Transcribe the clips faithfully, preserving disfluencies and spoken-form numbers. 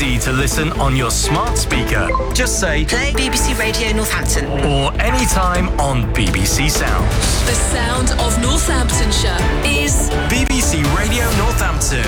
C to listen on your smart speaker. Just say, play B B C Radio Northampton. Or anytime on B B C Sounds. The sound of Northamptonshire is B B C Radio Northampton.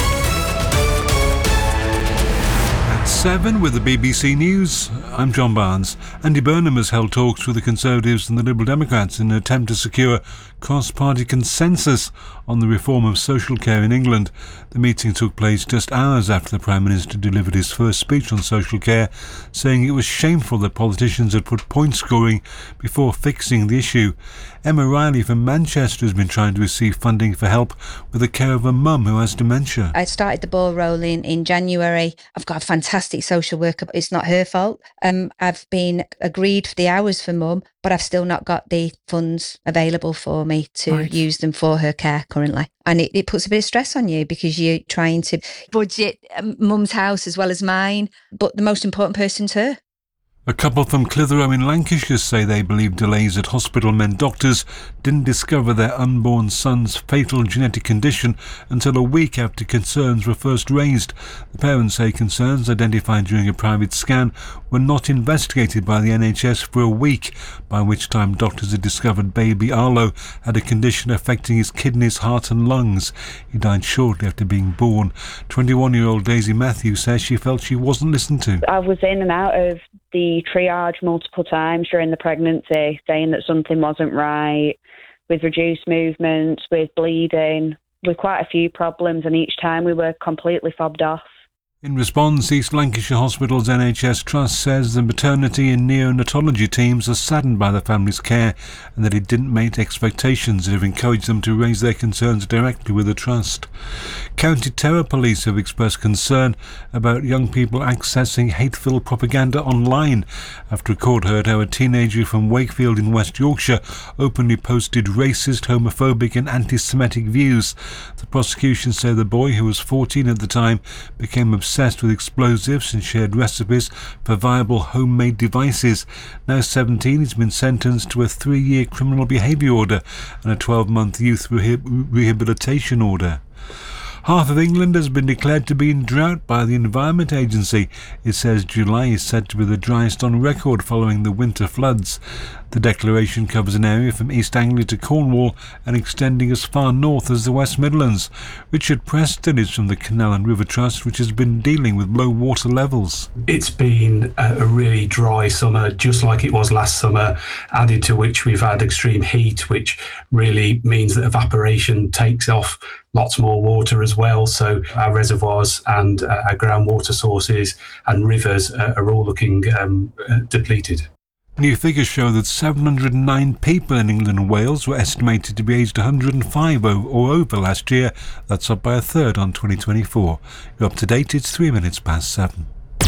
At seven with the B B C News, I'm John Barnes. Andy Burnham has held talks with the Conservatives and the Liberal Democrats in an attempt to secure cross-party consensus on the reform of social care in England. The meeting took place just hours after the Prime Minister delivered his first speech on social care, saying it was shameful that politicians had put point scoring before fixing the issue. Emma Riley from Manchester has been trying to receive funding for help with the care of a mum who has dementia. I started the ball rolling in January. I've got a fantastic social worker, but it's not her fault. Um, I've been agreed for the hours for mum, but I've still not got the funds available for me to right. use them for her care currently. And it, it puts a bit of stress on you because you're trying to budget mum's house as well as mine, but the most important person's her. A couple from Clitheroe in Lancashire say they believe delays at hospital meant doctors didn't discover their unborn son's fatal genetic condition until a week after concerns were first raised. The parents say concerns identified during a private scan were not investigated by the N H S for a week, by which time doctors had discovered baby Arlo had a condition affecting his kidneys, heart and lungs. He died shortly after being born. twenty-one-year-old Daisy Matthews says she felt she wasn't listened to. I was in and out of the triage multiple times during the pregnancy, saying that something wasn't right, with reduced movement, with bleeding, with quite a few problems, and each time we were completely fobbed off. In response, East Lancashire Hospital's N H S Trust says the maternity and neonatology teams are saddened by the family's care and that it didn't meet expectations and have encouraged them to raise their concerns directly with the Trust. County Terror Police have expressed concern about young people accessing hate-filled propaganda online after a court heard how a teenager from Wakefield in West Yorkshire openly posted racist, homophobic and anti-Semitic views. The prosecution say the boy, who was fourteen at the time, became obsessed obsessed with explosives and shared recipes for viable homemade devices. Now seventeen, he's been sentenced to a three-year criminal behaviour order and a twelve-month youth reha- rehabilitation order. Half of England has been declared to be in drought by the Environment Agency. It says July is said to be the driest on record following the winter floods. The declaration covers an area from East Anglia to Cornwall and extending as far north as the West Midlands. Richard Preston is from the Canal and River Trust, which has been dealing with low water levels. It's been a really dry summer, just like it was last summer, added to which we've had extreme heat, which really means that evaporation takes off lots more water as well. So our reservoirs and uh, our groundwater sources and rivers uh, are all looking um, uh, depleted. New figures show that seven hundred nine people in England and Wales were estimated to be aged one hundred five or over last year. That's up by a third on twenty twenty-four. You're up to date, it's three minutes past seven. The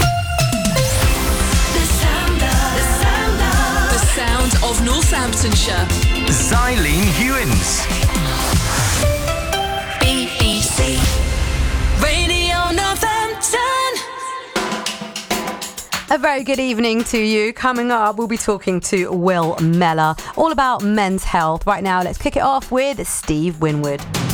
sound of, the sound of, the sound of Northamptonshire. Xylene Hewins. B B C Radio Northampton. A very good evening to you. Coming up, we'll be talking to Will Mellor, all about men's health. Right now, let's kick it off with Steve Winwood.